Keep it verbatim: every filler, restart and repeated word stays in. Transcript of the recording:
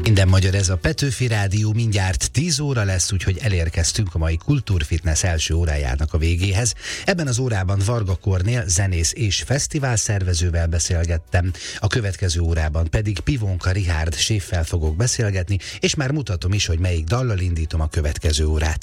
Minden magyar, ez a Petőfi Rádió, mindjárt tíz óra lesz, úgyhogy elérkeztünk a mai Kultúrfitness első órájának a végéhez. Ebben az órában Varga Kornél zenész és fesztivál szervezővel beszélgettem, a következő órában pedig Pivonka Richárd séffel fogok beszélgetni, és már mutatom is, hogy melyik dallal indítom a következő órát.